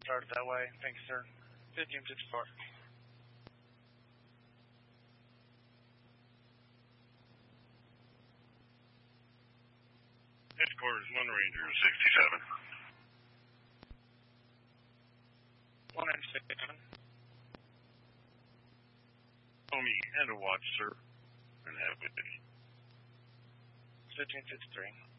started that way. Thanks, sir. 1554. Headquarters, 1 Ranger, 67. 197. Homie, and a watch, sir. And have a good day. 1553.